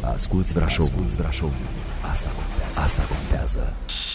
Asculți Brașovul. Asta contează.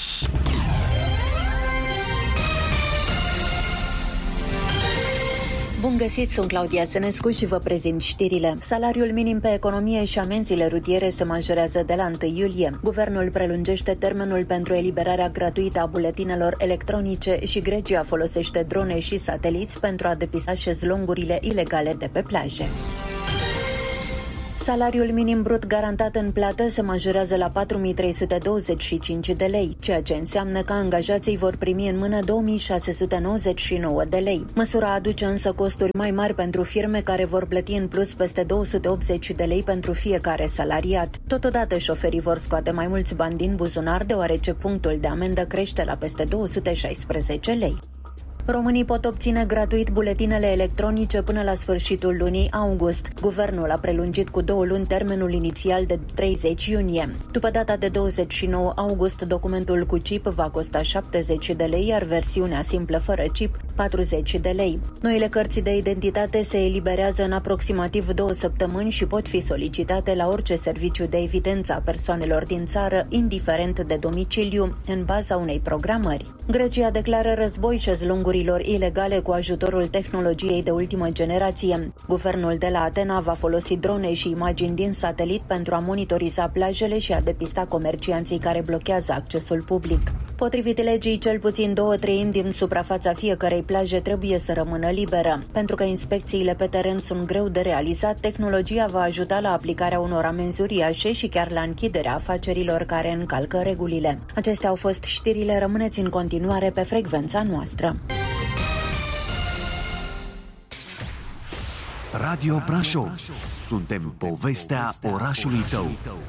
Bun găsit, sunt Claudia Sănescu și vă prezint știrile. Salariul minim pe economie și amenziile rutiere se majorează de la 1 iulie. Guvernul prelungește termenul pentru eliberarea gratuită a buletinelor electronice și Grecia folosește drone și sateliți pentru a depista șezlongurile ilegale de pe plaje. Salariul minim brut garantat în plată se majorează la 4.325 de lei, ceea ce înseamnă că angajații vor primi în mână 2.699 de lei. Măsura aduce însă costuri mai mari pentru firme care vor plăti în plus peste 280 de lei pentru fiecare salariat. Totodată, șoferii vor scoate mai mulți bani din buzunar, deoarece punctul de amendă crește la peste 216 lei. Românii pot obține gratuit buletinele electronice până la sfârșitul lunii august. Guvernul a prelungit cu 2 luni termenul inițial de 30 iunie. După data de 29 august, documentul cu chip va costa 70 de lei, iar versiunea simplă fără chip 40 de lei. Noile cărți de identitate se eliberează în aproximativ 2 săptămâni și pot fi solicitate la orice serviciu de evidență a persoanelor din țară, indiferent de domiciliu, în baza unei programări. Grecia declară război șezlongurilor ilegale cu ajutorul tehnologiei de ultimă generație. Guvernul de la Atena va folosi drone și imagini din satelit pentru a monitoriza plajele și a depista comercianții care blochează accesul public. Potrivit legii, cel puțin 2/3 din suprafața fiecărei plaje trebuie să rămână liberă. Pentru că inspecțiile pe teren sunt greu de realizat, tehnologia va ajuta la aplicarea unor amenzi uriașe și chiar la închiderea afacerilor care încalcă regulile. Acestea au fost știrile, rămâneți în continuare pe frecvența noastră. Radio Brașov. Suntem povestea orașului tău.